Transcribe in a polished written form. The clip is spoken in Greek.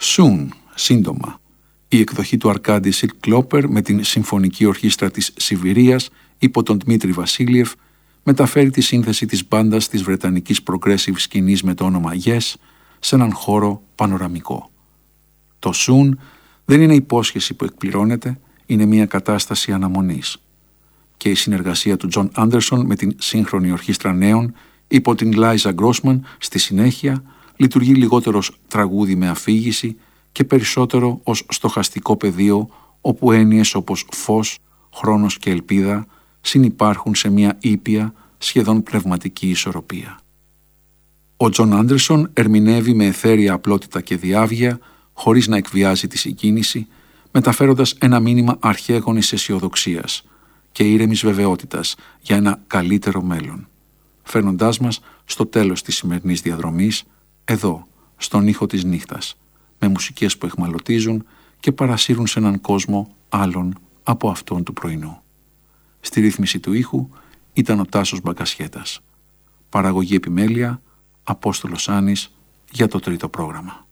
Soon, σύντομα. Η εκδοχή του Αρκάντι Σιλκλόπερ με την Συμφωνική Ορχήστρα της Σιβηρίας υπό τον Δημήτρη Βασίλειεφ μεταφέρει τη σύνθεση της μπάντας της βρετανικής progressive σκηνής με το όνομα Yes σε έναν χώρο πανοραμικό. Το Soon δεν είναι υπόσχεση που εκπληρώνεται, είναι μια κατάσταση αναμονής. Και η συνεργασία του Τζον Άντερσον με την σύγχρονη ορχήστρα νέων υπό την Λάιζα Γκρόσμαν στη συνέχεια λειτουργεί λιγότερο ως τραγούδι με αφήγηση και περισσότερο ως στοχαστικό πεδίο όπου έννοιες όπως φως, χρόνος και ελπίδα συνυπάρχουν σε μια ήπια, σχεδόν πνευματική ισορροπία. Ο Τζον Άντερσον ερμηνεύει με αιθέρια απλότητα και διάβγεια, χωρίς να εκβιάζει τη συγκίνηση, μεταφέροντας ένα μήνυμα αρχαίγονης αισιοδοξίας και ήρεμης βεβαιότητας για ένα καλύτερο μέλλον, φέρνοντάς μας στο τέλος της σημερινής διαδρομής, εδώ, στον ήχο της νύχτας, με μουσικές που εχμαλωτίζουν και παρασύρουν σε έναν κόσμο άλλον από αυτόν του πρωινού. Στη ρύθμιση του ήχου ήταν ο Τάσος Μπακασιέτας. Παραγωγή επιμέλεια, Απόστολος Άνης για το τρίτο πρόγραμμα.